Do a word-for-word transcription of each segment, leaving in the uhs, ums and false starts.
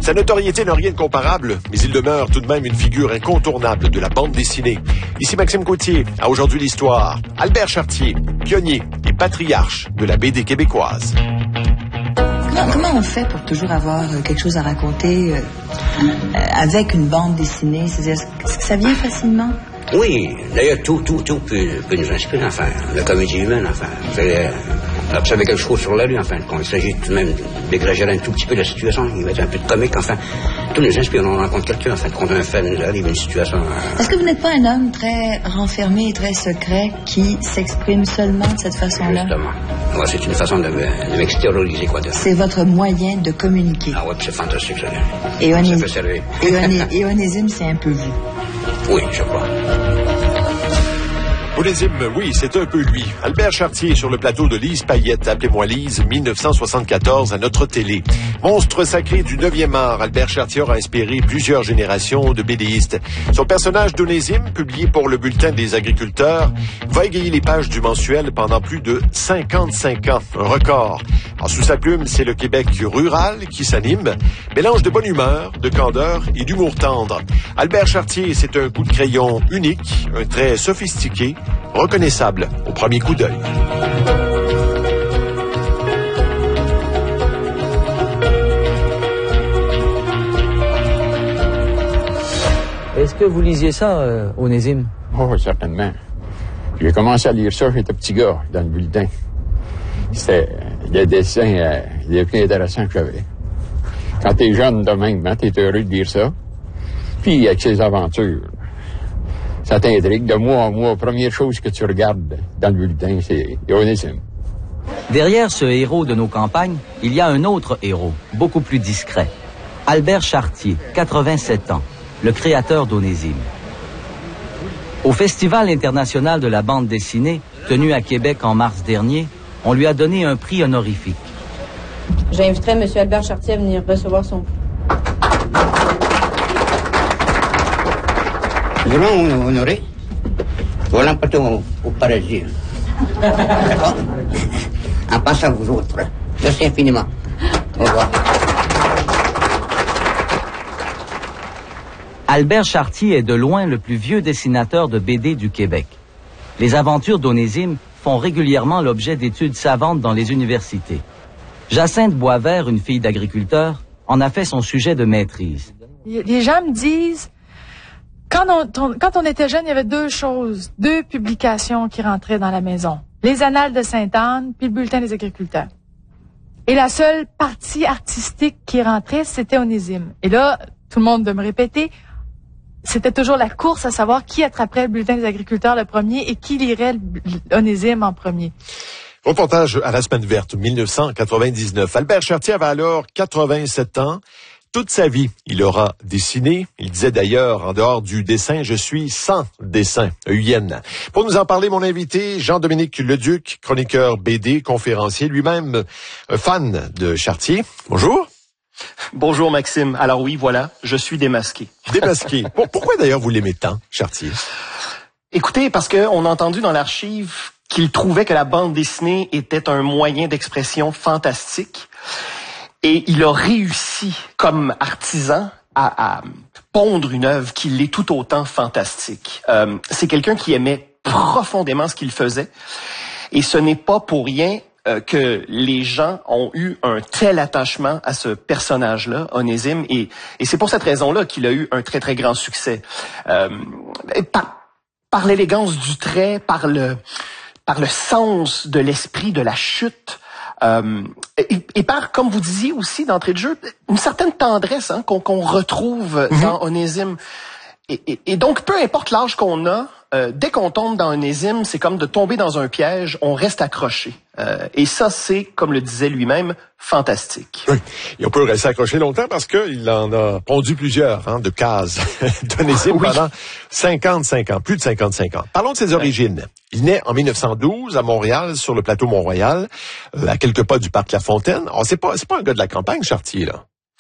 Sa notoriété n'a rien de comparable, mais il demeure tout de même une figure incontournable de la bande dessinée. Ici Maxime Gauthier, à Aujourd'hui l'Histoire. Albert Chartier, pionnier et patriarche de la B D québécoise. Comment, comment on fait pour toujours avoir quelque chose à raconter euh, avec une bande dessinée? C'est-à-dire, est-ce que ça vient facilement? Oui, d'ailleurs, tout, tout, tout peut, peut nous inspirer, enfin, la comédie humaine, enfin, vous allez observer quelque chose sur la rue, enfin, quand il s'agit tout de même d'exagérer un tout petit peu la situation, il mettre un peu de comique, enfin, tout nous inspire, on rencontre quelqu'un, enfin, quand un fait nous arrive une situation... Euh... Est-ce que vous n'êtes pas un homme très renfermé et très secret qui s'exprime seulement de cette façon-là? Justement. Ouais, c'est une façon de, de m'extérioriser, quoi. De... C'est votre moyen de communiquer. Ah ouais, c'est fantastique, ça. Et Onés... Ça fait servir. Et Onésime, c'est un peu vous. Oui, je crois. Onésime, oui, c'est un peu lui. Albert Chartier sur le plateau de Lise Payette, Appelez-moi Lise, mille neuf cent soixante-quatorze à notre télé. Monstre sacré du neuvième art, Albert Chartier a inspiré plusieurs générations de BDistes. Son personnage d'Onésime, publié pour le Bulletin des agriculteurs, va égayer les pages du mensuel pendant plus de cinquante-cinq ans, un record. Alors, sous sa plume, c'est le Québec rural qui s'anime, mélange de bonne humeur, de candeur et d'humour tendre. Albert Chartier, c'est un coup de crayon unique, un trait sophistiqué, reconnaissable au premier coup d'œil. Est-ce que vous lisiez ça, euh, Onésime? Oh, certainement. J'ai commencé à lire ça, j'étais petit gars, dans le bulletin. C'était le dessin euh, les plus intéressants que j'avais. Quand t'es jeune de même, hein, t'es heureux de lire ça. Puis, avec ses aventures, ça t'intrigue. De mois en mois, première chose que tu regardes dans le bulletin, c'est Onésime. Derrière ce héros de nos campagnes, il y a un autre héros, beaucoup plus discret. Albert Chartier, quatre-vingt-sept ans, le créateur d'Onésime. Au Festival international de la bande dessinée, tenu à Québec en mars dernier, on lui a donné un prix honorifique. J'inviterai M. Albert Chartier à venir recevoir son prix. Nous allons honorer. Voilà un peu au, au paradis. D'accord? En passant à vous autres. Merci infiniment. Au revoir. Albert Chartier est de loin le plus vieux dessinateur de B D du Québec. Les aventures d'Onésime font régulièrement l'objet d'études savantes dans les universités. Jacinthe Boisvert, une fille d'agriculteur, en a fait son sujet de maîtrise. Les gens me disent, quand on, quand on était jeune, il y avait deux choses, deux publications qui rentraient dans la maison. Les Annales de Sainte-Anne, puis le Bulletin des agriculteurs. Et la seule partie artistique qui rentrait, c'était Onésime. Et là, tout le monde de me répéter, c'était toujours la course à savoir qui attraperait le Bulletin des agriculteurs le premier et qui lirait Onésime en premier. Reportage à la Semaine verte, mille neuf cent quatre-vingt-dix-neuf. Albert Chartier avait alors quatre-vingt-sept ans. Toute sa vie, il aura dessiné. Il disait d'ailleurs, en dehors du dessin, je suis sans dessin, E U N. Pour nous en parler, mon invité, Jean-Dominique Leduc, chroniqueur B D, conférencier, lui-même un fan de Chartier. Bonjour. Bonjour Maxime. Alors oui, voilà, je suis démasqué. Démasqué. Pourquoi d'ailleurs vous l'aimez tant, Chartier? Écoutez, parce qu'on a entendu dans l'archive qu'il trouvait que la bande dessinée était un moyen d'expression fantastique. Et il a réussi, comme artisan, à, à pondre une œuvre qui l'est tout autant fantastique. Euh, c'est quelqu'un qui aimait profondément ce qu'il faisait. Et ce n'est pas pour rien euh, que les gens ont eu un tel attachement à ce personnage-là, Onésime. Et, et c'est pour cette raison-là qu'il a eu un très, très grand succès. Euh, par par l'élégance du trait, par le, par le sens de l'esprit, de la chute. Euh, et, et par, comme vous disiez aussi d'entrée de jeu, une certaine tendresse hein, qu'on qu'on retrouve mm-hmm. dans Onésime. Et, et, et donc, peu importe l'âge qu'on a, euh, dès qu'on tombe dans Onésime, c'est comme de tomber dans un piège, on reste accroché. Euh, et ça, c'est, comme le disait lui-même, fantastique. Oui, et on peut rester accroché longtemps parce qu'il en a pondu plusieurs hein, de cases d'Onésime oui. pendant cinquante-cinq ans, plus de cinquante-cinq ans. Parlons de ses origines. Il naît en mille neuf cent douze à Montréal, sur le plateau Mont-Royal, euh, à quelques pas du parc La Fontaine. Alors, c'est pas, c'est pas un gars de la campagne, Chartier, là.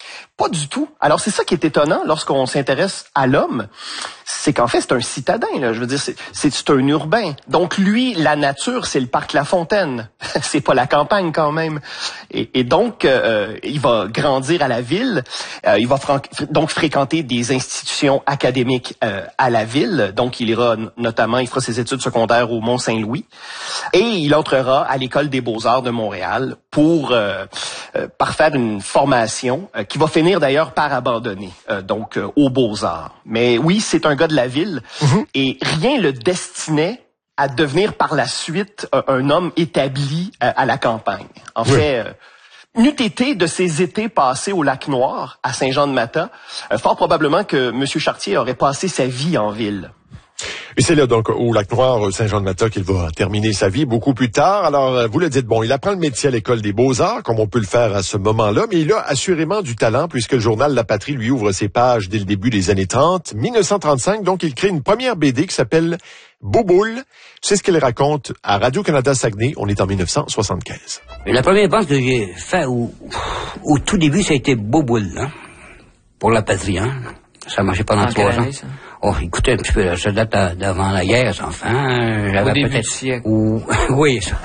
Pas du tout. Alors, c'est ça qui est étonnant lorsqu'on s'intéresse à l'homme, c'est qu'en fait, c'est un citadin, là. Je veux dire, c'est, c'est, c'est un urbain. Donc, lui, la nature, c'est le parc La Fontaine. C'est pas la campagne, quand même. Et, et donc, euh, il va grandir à la ville. Euh, il va fran- donc fréquenter des institutions académiques euh, à la ville. Donc, il ira notamment, il fera ses études secondaires au Mont-Saint-Louis. Et il entrera à l'École des Beaux-Arts de Montréal pour euh, euh, parfaire une formation euh, qui va finir d'ailleurs par abandonner, euh, donc euh, aux Beaux-Arts. Mais oui, c'est un gars de la ville mm-hmm. et rien le destinait à devenir par la suite euh, un homme établi euh, à la campagne. En oui. fait, euh, n'eût été de ces étés passés au Lac-Noir, à Saint-Jean-de-Matha, euh, fort probablement que M. Chartier aurait passé sa vie en ville. Et c'est là, donc, au Lac-Noir, Saint-Jean-de-Matha, qu'il va terminer sa vie beaucoup plus tard. Alors, vous le dites, bon, il apprend le métier à l'École des Beaux-Arts, comme on peut le faire à ce moment-là, mais il a assurément du talent, puisque le journal La Patrie lui ouvre ses pages dès le début des années trente. dix-neuf cent trente-cinq, donc, il crée une première B D qui s'appelle Bouboule. C'est ce qu'elle raconte à Radio-Canada Saguenay. On est en dix-neuf cent soixante-quinze. La première bande que j'ai faite au, au tout début, ça a été Bouboule, hein, pour La Patrie, hein. Ça marchait pendant trois ans. Ça? Oh, écoutez, un petit peu, ça date d'avant la guerre, ça, enfin. J'avais au début peut-être... du siècle. Ou... oui, ça.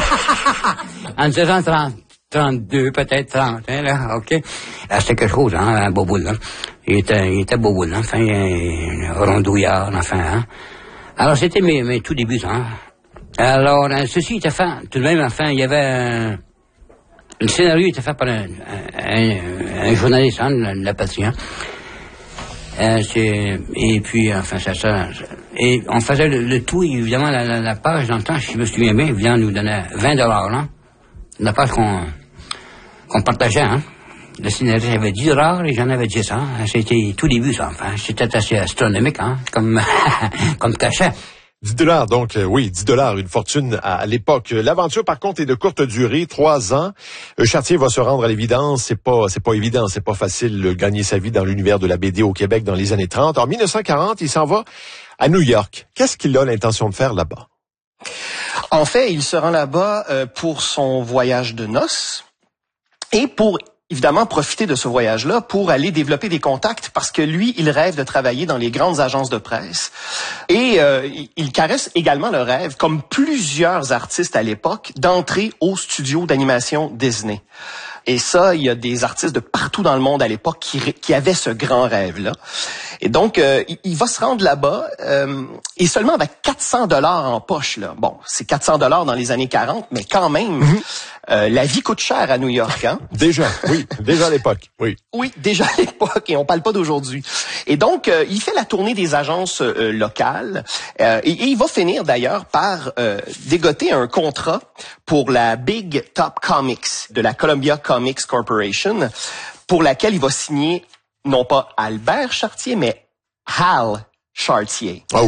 En dix-neuf cent trente, trente-deux, peut-être trente, hein, là, OK. Là, c'était quelque chose, hein, un Bouboule, hein. Il était, il était Bouboule, hein, enfin, un rondouillard, enfin, hein. Alors, c'était mes, mes tout débuts, hein. Alors, ceci était fait, tout de même, enfin, il y avait un... Le scénario était fait par un, un, un journaliste, hein, de La Patrie, hein. Euh, c'est, et puis, enfin, ça, ça, et on faisait le, le tout, évidemment, la, la, la page, dans le temps, si je me souviens bien, évidemment, nous donnait vingt dollars, là. La page qu'on, qu'on partageait, hein. Le scénariste avait dix dollars et j'en avais dix, hein. C'était tout début, ça, enfin. C'était assez astronomique, hein, comme, comme cachet. dix dollars, donc, euh, oui, dix dollars, une fortune à, à l'époque. L'aventure, par contre, est de courte durée, trois ans. Euh, Chartier va se rendre à l'évidence. C'est pas, c'est pas évident, c'est pas facile de gagner sa vie dans l'univers de la B D au Québec dans les années trente. En dix-neuf cent quarante, il s'en va à New York. Qu'est-ce qu'il a l'intention de faire là-bas? En fait, il se rend là-bas euh, pour son voyage de noces et pour évidemment profiter de ce voyage-là pour aller développer des contacts parce que lui, il rêve de travailler dans les grandes agences de presse et euh, il caresse également le rêve, comme plusieurs artistes à l'époque, d'entrer au studio d'animation Disney. Et ça, il y a des artistes de partout dans le monde à l'époque qui, qui avaient ce grand rêve-là. Et donc, euh, il, il va se rendre là-bas euh, et seulement avec quatre cents dollars en poche. Là. Bon, c'est quatre cents dollars dans les années quarante, mais quand même, mm-hmm. euh, la vie coûte cher à New York. Hein? Déjà, oui, déjà à l'époque, oui. Oui, déjà à l'époque, et on parle pas d'aujourd'hui. Et donc, euh, il fait la tournée des agences euh, locales euh, et, et il va finir d'ailleurs par euh, dégoter un contrat pour la Big Top Comics de la Columbia Comics Corporation, pour laquelle il va signer non pas Albert Chartier, mais Hal Chartier. Oh.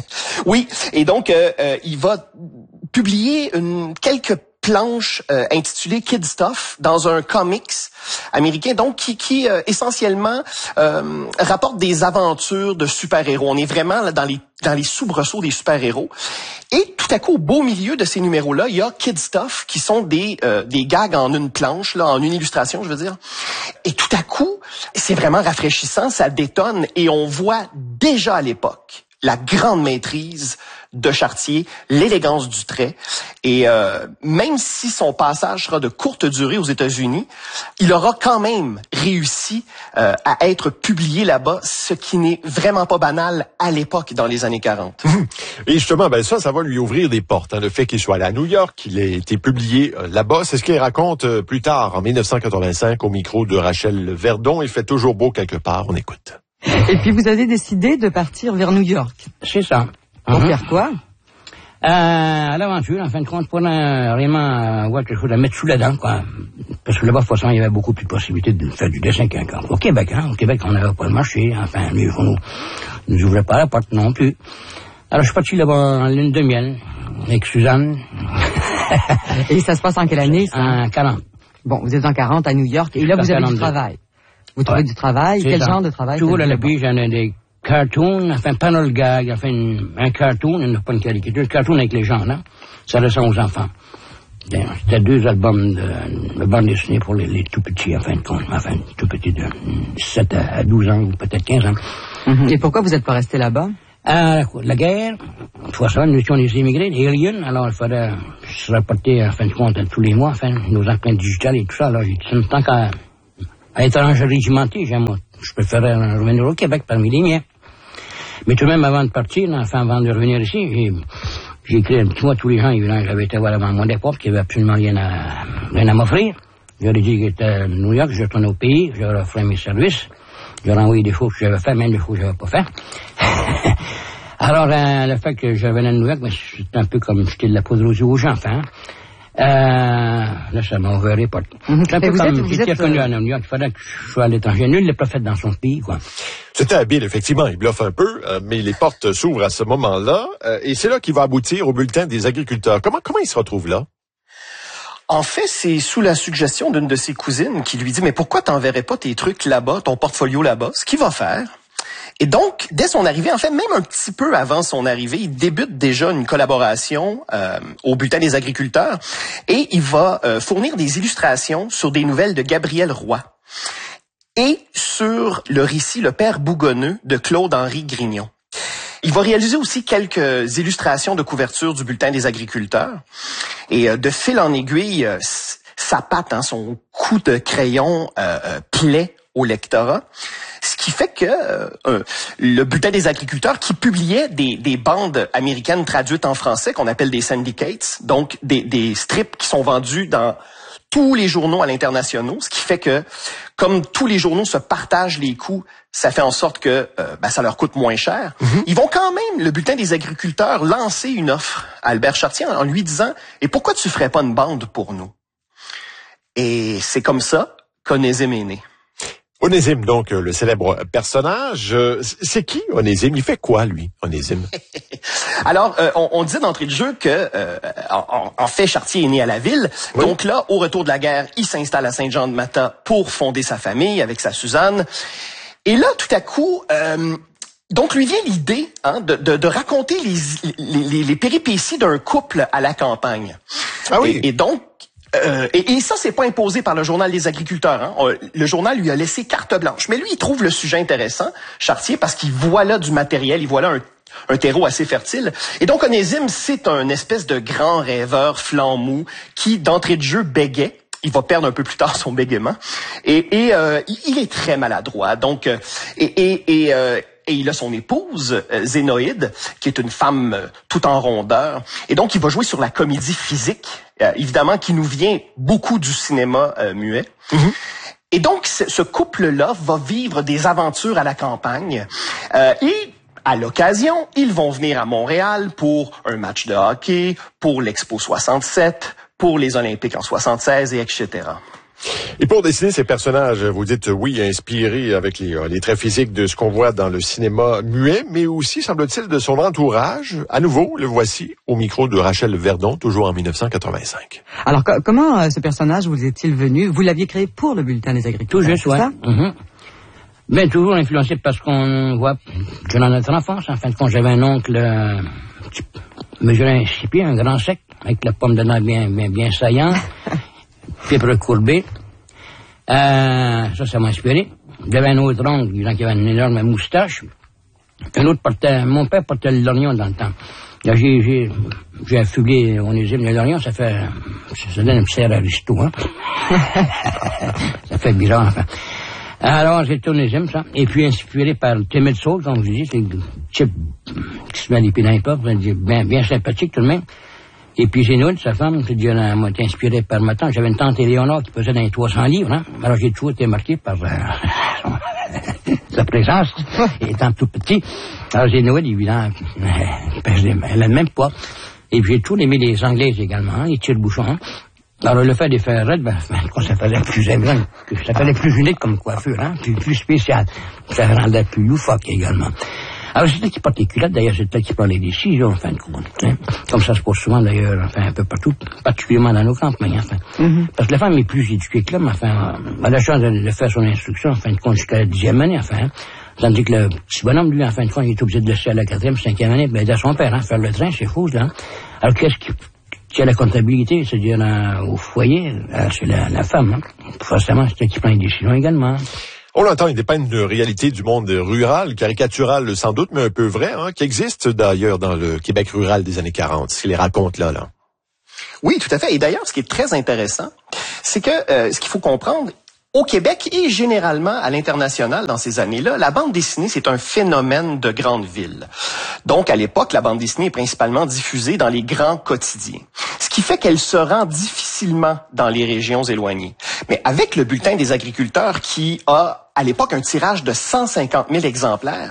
Oui, et donc euh, euh, il va publier une, quelques planches euh, intitulées Kid Stuff dans un comics américain, donc qui, qui euh, essentiellement euh, rapporte des aventures de super-héros. On est vraiment là, dans les dans les soubresauts des super-héros. Et tout à coup, au beau milieu de ces numéros-là, il y a Kid Stuff, qui sont des euh, des gags en une planche, là, en une illustration, je veux dire. Et tout à coup, c'est vraiment rafraîchissant, ça détonne, et on voit déjà à l'époque la grande maîtrise de Chartier, l'élégance du trait. Et euh, même si son passage sera de courte durée aux États-Unis, il aura quand même réussi euh, à être publié là-bas, ce qui n'est vraiment pas banal à l'époque, dans les années quarante. Et justement, ben ça, ça va lui ouvrir des portes. Hein, le fait qu'il soit allé à New York, qu'il ait été publié euh, là-bas, c'est ce qu'il raconte euh, plus tard, en dix-neuf cent quatre-vingt-cinq, au micro de Rachel Verdon. Il fait toujours beau quelque part. On écoute. Et puis vous avez décidé de partir vers New York. C'est ça. Pour Mm-hmm. faire quoi? Euh, à l'aventure, en fin de compte, pour euh, vraiment avoir quelque chose à mettre sous la dent, quoi. Parce que là-bas, de toute façon, il y avait beaucoup plus de possibilités de faire du dessin qu'au Québec, hein. Au Québec, on n'avait pas le marché, enfin, les journaux ne nous ouvraient pas la porte non plus. Alors, je suis parti là-bas en lune de miel, avec Suzanne. Et ça se passe en quelle année, ça? En quarante. Bon, vous êtes en quarante à New York, et là, vous avez du travail. Vous trouvez ouais. du travail? Quel ça. genre de travail? Toujours à la bille, j'en ai des cartoons, enfin, panel gag, enfin, une, un cartoon, une, pas une caricature, un cartoon avec les gens, là. Ça ressemble aux enfants. C'était deux albums de, de bande dessinée pour les, les tout petits, en fin de compte. Enfin, tout petits de sept à douze ans, ou peut-être quinze ans. Mm-hmm. Et pourquoi vous n'êtes pas resté là-bas? À la guerre, toi ça, nous étions des immigrés, des aliens, alors il fallait se rapporter, en fin de compte, tous les mois, enfin, nos empreintes digitales et tout ça. Alors, j'ai dit, tant qu'à à être régimenté, j'aime, je préférais revenir au Québec parmi les miens. Mais tout de même, avant de partir, enfin, avant de revenir ici, j'ai, j'ai écrit un petit mot à tous les gens, évidemment, j'avais été voir avant mon départ, qui avait absolument rien à, rien à m'offrir. J'aurais dit que j'étais à New York, je retournais au pays, j'aurais offert mes services. J'aurais envoyé des choses que j'avais fait, même des choses que j'avais pas fait. Alors, euh, le fait que je revenais de New York, ben, c'était un peu comme jeter de la poudre aux yeux aux gens, enfin. Euh, là, ça m'a ouvert les portes. Mm-hmm. C'est un peu vous comme, êtes, vous j'étais êtes, connu euh... à New York, il fallait que je sois à l'étranger. Nul n'est prophète dans son pays, quoi. C'était habile, effectivement. Il bluffe un peu, euh, mais les portes s'ouvrent à ce moment-là. Euh, et c'est là qu'il va aboutir au bulletin des agriculteurs. Comment, comment il se retrouve là? En fait, c'est sous la suggestion d'une de ses cousines qui lui dit « Mais pourquoi t'enverrais pas tes trucs là-bas, ton portfolio là-bas? » Ce qu'il va faire. Et donc, dès son arrivée, en fait, même un petit peu avant son arrivée, il débute déjà une collaboration euh, au Bulletin des agriculteurs et il va euh, fournir des illustrations sur des nouvelles de Gabriel Roy et sur le récit Le Père Bougonneux de Claude-Henri Grignon. Il va réaliser aussi quelques illustrations de couverture du Bulletin des agriculteurs. Et euh, de fil en aiguille, euh, sa patte, hein, son coup de crayon euh, euh, plaît au lectorat. Ce qui fait que euh, le Bulletin des agriculteurs, qui publiait des, des bandes américaines traduites en français, qu'on appelle des syndicates, donc des, des strips qui sont vendus dans tous les journaux à l'international, ce qui fait que, comme tous les journaux se partagent les coûts, ça fait en sorte que euh, ben, ça leur coûte moins cher. Mm-hmm. Ils vont quand même, le Bulletin des agriculteurs, lancer une offre à Albert Chartier en lui disant « Et pourquoi tu ferais pas une bande pour nous? » Et c'est comme ça qu'Onésime est né. Onésime, donc, le célèbre personnage. C'est qui, Onésime? Il fait quoi, lui, Onésime? Alors, euh, on, on dit d'entrée de jeu que, euh, en, en fait, Chartier est né à la ville. Oui. Donc là, au retour de la guerre, il s'installe à Saint-Jean-de-Mata pour fonder sa famille avec sa Suzanne. Et là, tout à coup... Euh, Donc, lui vient l'idée hein, de, de, de raconter les, les, les péripéties d'un couple à la campagne. Ah oui. Et, et donc, euh, et, et ça, c'est pas imposé par le Journal des agriculteurs. Hein. Le journal lui a laissé carte blanche. Mais lui, il trouve le sujet intéressant, Chartier, parce qu'il voit là du matériel, il voit là un, un terreau assez fertile. Et donc, Onésime, c'est un espèce de grand rêveur flanc mou qui, d'entrée de jeu, bégait. Il va perdre un peu plus tard son bégaiement. Et, et euh, il est très maladroit. Donc, et... et, et euh, Et il a son épouse, euh, Zénoïde, qui est une femme euh, tout en rondeur. Et donc, il va jouer sur la comédie physique, euh, évidemment, qui nous vient beaucoup du cinéma euh, muet. Mm-hmm. Et donc, ce couple-là va vivre des aventures à la campagne. Euh, et, à l'occasion, ils vont venir à Montréal pour un match de hockey, pour l'Expo soixante-sept, pour les Olympiques en soixante-seize, et et cetera. Et pour dessiner ces personnages, vous dites oui, inspirés avec les, les traits physiques de ce qu'on voit dans le cinéma muet, mais aussi, semble-t-il, de son entourage. À nouveau, le voici au micro de Rachel Verdon, toujours en dix-neuf cent quatre-vingt-cinq. Alors, co- comment euh, ce personnage vous est-il venu? Vous l'aviez créé pour le Bulletin des agriculteurs, tout juste, c'est ouais. ça? Mm-hmm. Ben, toujours influencé parce qu'on voit, durant notre enfance, en fin de compte, j'avais un oncle, euh, mesuré un six pieds, un grand sec, avec la pomme de dent bien, bien, bien saillante. Pieds recourbés. Euh, ça, ça m'a inspiré. J'avais un autre oncle, qui avait une énorme moustache. Un autre portait, mon père portait le lorgnon dans le temps. Là, j'ai, j'ai, j'ai affublé Onésime. Le lorgnon, ça fait, ça donne un petit air aristo, hein. Ça fait bizarre, enfin. Alors, j'ai tourné Onésime, ça. Et puis, inspiré par Témé de Sauce, comme je dis, c'est le type qui se met les pieds dans les portes, bien, bien sympathique, tout de même. Et puis Zénoïde, sa femme, qui m'a été inspirée par ma tante. J'avais une tante Éléonore qui pesait dans les trois cents livres. Hein? Alors j'ai toujours été marqué par euh, sa présence, étant tout petit. Alors Zénoïde, évidemment, elle a le même poids. Et puis j'ai toujours aimé les Anglaises également, hein, les tire-bouchons. Hein? Alors le fait de faire raide, ben, ça faisait plus aimant, ça faisait plus unique comme coiffure, hein? plus, plus spécial. Ça rendait plus loufoque également. Alors, c'est elle qui porte les culottes, d'ailleurs, c'est elle qui prend les décisions, en fin de compte. Hein. Comme ça se passe souvent, d'ailleurs, enfin, un peu partout, particulièrement dans nos campagnes, enfin. Mm-hmm. Parce que la femme est plus éduquée que l'homme, enfin, elle a la chance de, de faire son instruction, en fin de compte, jusqu'à la dixième année, enfin. Hein. Tandis que le petit bonhomme, lui, en fin de compte, il est obligé de laisser à la quatrième, cinquième année, ben, aider son père, hein, faire le train, c'est fou, là. Hein. Alors, qu'est-ce qui, qui a la comptabilité, c'est-à-dire euh, au foyer, euh, c'est la, la femme. Hein. Forcément, c'est elle qui prend les décisions également. On l'entend, il dépeint une réalité du monde rural, caricaturale sans doute, mais un peu vrai, hein, qui existe d'ailleurs dans le Québec rural des années quarante, ce qu'il les raconte là, là. Oui, tout à fait. Et d'ailleurs, ce qui est très intéressant, c'est que euh, ce qu'il faut comprendre, au Québec et généralement à l'international dans ces années-là, la bande dessinée, c'est un phénomène de grande ville. Donc, à l'époque, la bande dessinée est principalement diffusée dans les grands quotidiens. Ce qui fait qu'elle se rend difficilement dans les régions éloignées. Mais avec le Bulletin des agriculteurs qui a, à l'époque, un tirage de cent cinquante mille exemplaires,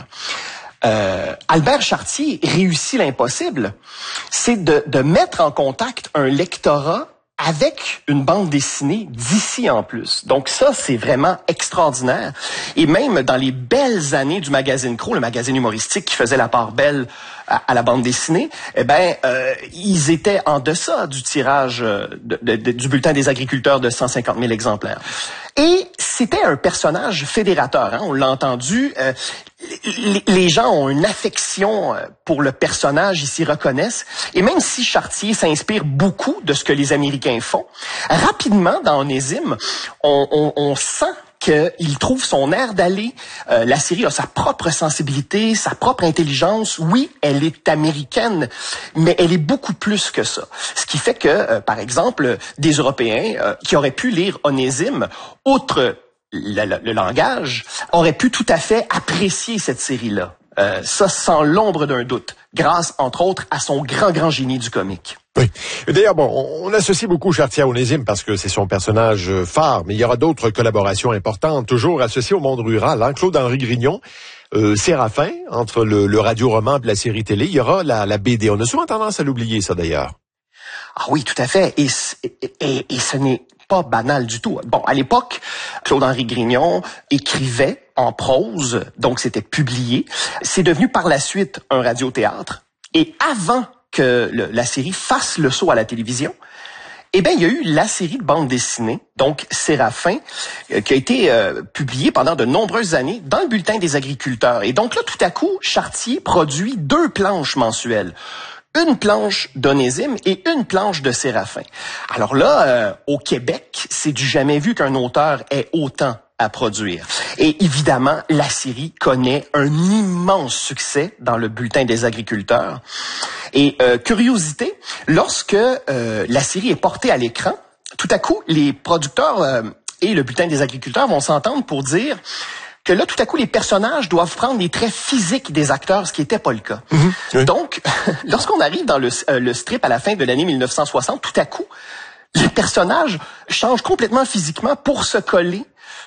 Euh, Albert Chartier réussit l'impossible, c'est de, de mettre en contact un lectorat avec une bande dessinée d'ici en plus. Donc ça, c'est vraiment extraordinaire. Et même dans les belles années du magazine Crow, le magazine humoristique qui faisait la part belle à, à la bande dessinée, eh ben, euh, ils étaient en deçà du tirage de, de, de, du bulletin des agriculteurs de cent cinquante mille exemplaires. Et c'était un personnage fédérateur, hein, on l'a entendu. Euh, les, les gens ont une affection pour le personnage, ils s'y reconnaissent. Et même si Chartier s'inspire beaucoup de ce que les Américains font, rapidement, dans Onésime, on, on, on sent qu'il trouve son air d'aller. Euh, la série a sa propre sensibilité, sa propre intelligence. Oui, elle est américaine, mais elle est beaucoup plus que ça. Ce qui fait que, euh, par exemple, des Européens euh, qui auraient pu lire Onésime, outre le, le, le langage, auraient pu tout à fait apprécier cette série-là. Euh, ça, sans l'ombre d'un doute, grâce, entre autres, à son grand, grand génie du comique. Oui. D'ailleurs, bon, on associe beaucoup Chartier à Onésime parce que c'est son personnage phare, mais il y aura d'autres collaborations importantes, toujours associées au monde rural. Hein? Claude-Henri Grignon, euh, Séraphin, entre le, le radio-roman et la série télé, il y aura la, la B D. On a souvent tendance à l'oublier, ça, d'ailleurs. Ah oui, tout à fait. Et, et, et, et ce n'est pas banal du tout. Bon, à l'époque, Claude-Henri Grignon écrivait en prose, donc c'était publié. C'est devenu par la suite un radiothéâtre. Et avant que le, la série fasse le saut à la télévision, eh bien, il y a eu la série de bande dessinée, donc Séraphin, euh, qui a été euh, publiée pendant de nombreuses années dans le Bulletin des agriculteurs. Et donc là, tout à coup, Chartier produit deux planches mensuelles. Une planche d'Onésime et une planche de Séraphin. Alors là, euh, au Québec, c'est du jamais vu qu'un auteur ait autant à produire. Et évidemment, la série connaît un immense succès dans le Bulletin des agriculteurs. Et euh, curiosité, lorsque euh, la série est portée à l'écran, tout à coup, les producteurs euh, et le Bulletin des agriculteurs vont s'entendre pour dire que là, tout à coup, les personnages doivent prendre les traits physiques des acteurs, ce qui n'était pas le cas. Mmh, oui. Donc, lorsqu'on arrive dans le, euh, le strip à la fin de l'année mille neuf cent soixante, tout à coup, les personnages changent complètement physiquement pour se coller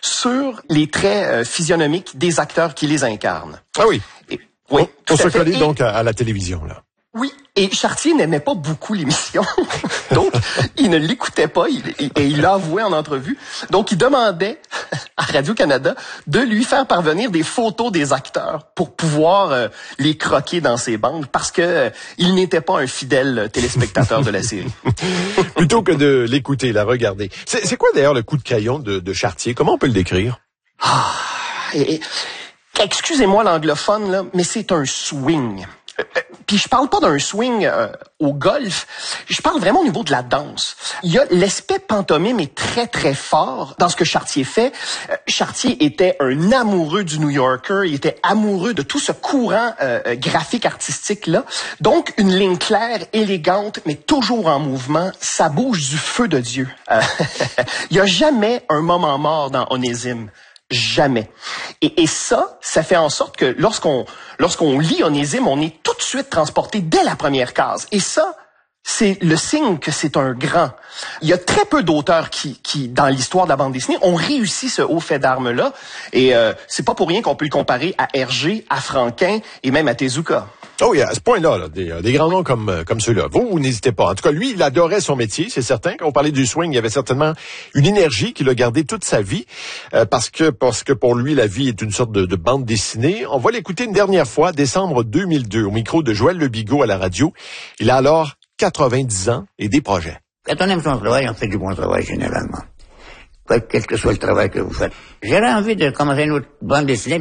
sur les traits euh, physionomiques des acteurs qui les incarnent. Ah oui. Et, oui. Pour se coller et, donc à, à la télévision, là. Oui, et Chartier n'aimait pas beaucoup l'émission, donc il ne l'écoutait pas, il, et, et il l'a avoué en entrevue. Donc il demandait à Radio-Canada de lui faire parvenir des photos des acteurs pour pouvoir euh, les croquer dans ses bandes, parce que euh, il n'était pas un fidèle téléspectateur de la série. Plutôt que de l'écouter, la regarder. C'est, c'est quoi d'ailleurs le coup de crayon de, de Chartier? Comment on peut le décrire? Ah, et, et, excusez-moi l'anglophone, là, mais c'est un swing. Euh, puis je parle pas d'un swing euh, au golf, je parle vraiment au niveau de la danse. Il y a l'aspect pantomime est très très fort dans ce que Chartier fait. Euh, Chartier était un amoureux du New Yorker, il était amoureux de tout ce courant euh, graphique artistique là. Donc une ligne claire, élégante, mais toujours en mouvement, ça bouge du feu de Dieu. Euh, il y a jamais un moment mort dans Onésime. Jamais. Et, et ça, ça fait en sorte que lorsqu'on lorsqu'on lit Onésime, on est tout de suite transporté dès la première case. Et ça, c'est le signe que c'est un grand. Il y a très peu d'auteurs qui, qui dans l'histoire de la bande dessinée, ont réussi ce haut fait d'armes-là. Et euh, c'est pas pour rien qu'on peut le comparer à Hergé, à Franquin et même à Tezuka. Oh, oui, à ce point-là, là, des, des grands noms comme, comme ceux-là. Vous, vous n'hésitez pas. En tout cas, lui, il adorait son métier, c'est certain. Quand on parlait du swing, il y avait certainement une énergie qu'il a gardée toute sa vie, euh, parce que parce que pour lui, la vie est une sorte de, de bande dessinée. On va l'écouter une dernière fois, décembre deux mille deux, au micro de Joël Lebigot à la radio. Il a alors quatre-vingt-dix ans et des projets. Quand on aime son travail, on fait du bon travail généralement. Quel que soit le travail que vous faites. J'aurais envie de commencer une autre bande dessinée, mais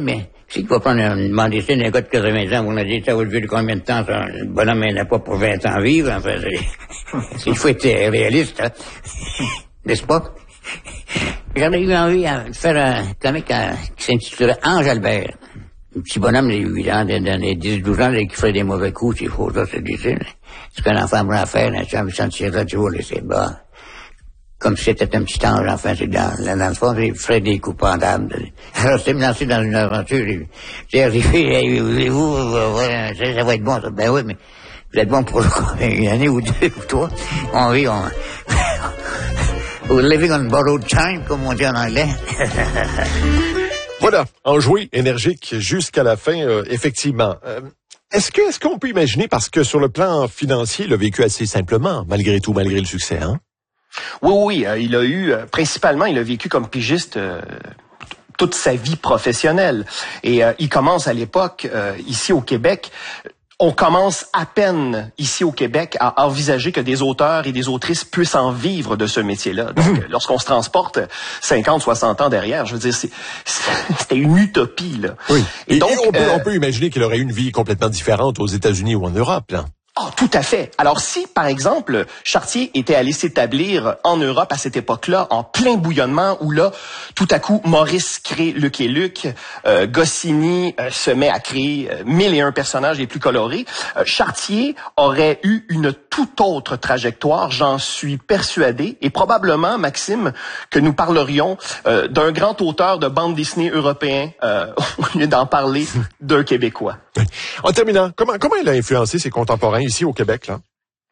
Si tu vas prendre une bande dessinée d'un gars de quatre-vingts ans, on a dit, ça va durer combien de temps, ça? Le bonhomme n'a pas pour vingt ans vivre, enfin, il faut être réaliste, hein? N'est-ce pas? J'avais eu envie de faire un comique qui s'intitulait Ange Albert. Un petit bonhomme de huit ans, dans les dix douze ans, qui ferait des mauvais coups, c'est faux, ça, c'est difficile. Ce qu'un enfant pourrait faire, un chum, il s'en tirerait toujours laisser bas. Comme si c'était un petit ange, enfin, c'est dans, dans le fond, il ferait des coups pendables. Alors, j'étais me lancer dans une aventure, j'ai arrivé, hey, vous, ça, ça va être bon, ça. Ben oui, mais vous êtes bon pour une année ou deux, ou trois. On vit, on... We're living on borrowed time, comme on dit en anglais. Voilà, enjoué, énergique jusqu'à la fin, euh, effectivement. Euh, est-ce que, est-ce qu'on peut imaginer, parce que sur le plan financier, il a vécu assez simplement, malgré tout, malgré le succès, hein? Oui, oui, euh, il a eu, euh, principalement, il a vécu comme pigiste euh, toute sa vie professionnelle. Et euh, il commence à l'époque, euh, ici au Québec, on commence à peine ici au Québec à envisager que des auteurs et des autrices puissent en vivre de ce métier-là. Donc, mmh. lorsqu'on se transporte cinquante, soixante ans derrière, je veux dire, c'est, c'était une utopie, là. Oui. Et, et donc, et on, peut, euh, on peut imaginer qu'il aurait eu une vie complètement différente aux États-Unis ou en Europe, là. Oh, tout à fait. Alors, si, par exemple, Chartier était allé s'établir en Europe à cette époque-là, en plein bouillonnement, où là, tout à coup, Maurice crée Luc et Luc, euh, Goscinny euh, se met à créer euh, mille et un personnages les plus colorés, euh, Chartier aurait eu une toute autre trajectoire, j'en suis persuadé, et probablement, Maxime, que nous parlerions euh, d'un grand auteur de bande dessinée européen, euh, au lieu d'en parler d'un Québécois. En terminant, comment, comment il a influencé ses contemporains ici au Québec, là?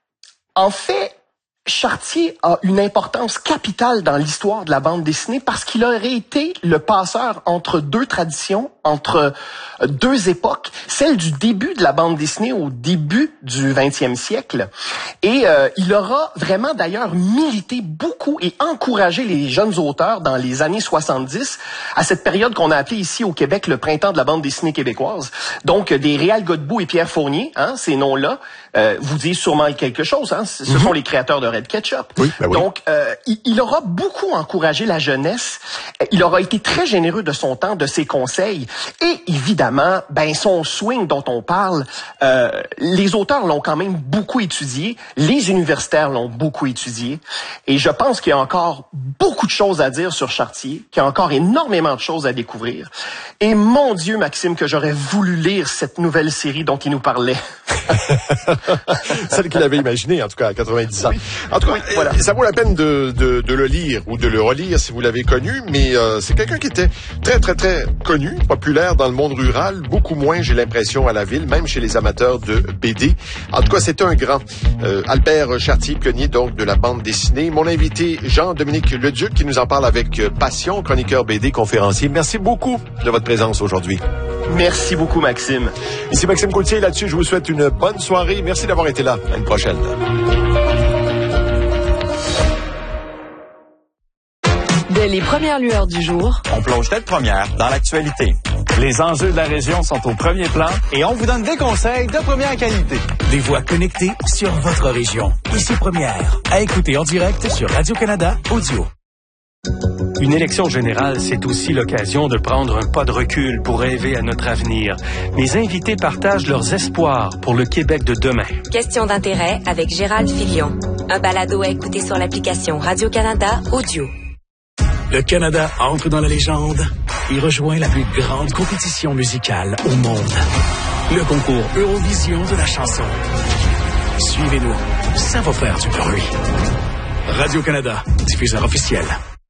En fait, Chartier a une importance capitale dans l'histoire de la bande dessinée parce qu'il aurait été le passeur entre deux traditions, entre deux époques, celle du début de la bande dessinée au début du vingtième siècle. Et euh, il aura vraiment d'ailleurs milité beaucoup et encouragé les jeunes auteurs dans les années soixante-dix, à cette période qu'on a appelée ici au Québec le printemps de la bande dessinée québécoise. Donc des Réal Godbout et Pierre Fournier, hein, ces noms-là, euh, vous disent sûrement quelque chose. Hein, ce mm-hmm. sont les créateurs de Red Ketchup. Oui, ben oui. Donc, euh, il, il aura beaucoup encouragé la jeunesse. Il aura été très généreux de son temps, de ses conseils. Et évidemment, ben son swing dont on parle, euh, les auteurs l'ont quand même beaucoup étudié. Les universitaires l'ont beaucoup étudié. Et je pense qu'il y a encore beaucoup de choses à dire sur Chartier, qu'il y a encore énormément de choses à découvrir. Et mon Dieu, Maxime, que j'aurais voulu lire cette nouvelle série dont il nous parlait. Celle qu'il avait imaginée, en tout cas, à quatre-vingt-dix ans. Oui. En tout cas, oui, voilà. Ça vaut la peine de, de, de le lire ou de le relire si vous l'avez connu, mais euh, c'est quelqu'un qui était très, très, très connu, populaire dans le monde rural, beaucoup moins, j'ai l'impression, à la ville, même chez les amateurs de B D. En tout cas, c'est un grand. Euh, Albert Chartier, pionnier donc de la bande dessinée. Mon invité, Jean-Dominique Leduc, qui nous en parle avec passion, chroniqueur B D, conférencier. Merci beaucoup de votre présence aujourd'hui. Merci beaucoup, Maxime. Ici Maxime Gauthier, là-dessus, je vous souhaite une bonne soirée. Merci d'avoir été là. À une prochaine. Dès les premières lueurs du jour, on plonge tête première dans l'actualité. Les enjeux de la région sont au premier plan et on vous donne des conseils de première qualité. Des voix connectées sur votre région. Ici Première, à écouter en direct sur Radio-Canada Audio. Une élection générale, c'est aussi l'occasion de prendre un pas de recul pour rêver à notre avenir. Mes invités partagent leurs espoirs pour le Québec de demain. Question d'intérêt avec Gérald Filion. Un balado à écouter sur l'application Radio-Canada Audio. Le Canada entre dans la légende et rejoint la plus grande compétition musicale au monde. Le concours Eurovision de la chanson. Suivez-nous, ça va faire du bruit. Radio-Canada, diffuseur officiel.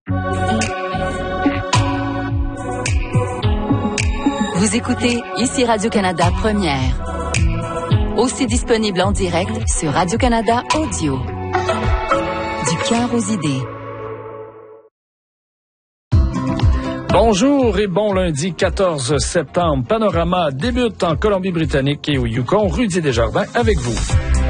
Vous écoutez ici Radio-Canada Première. Aussi disponible en direct sur Radio-Canada Audio. Du cœur aux idées. Bonjour et bon lundi quatorze septembre. Panorama débute en Colombie-Britannique et au Yukon. Rudy Desjardins avec vous.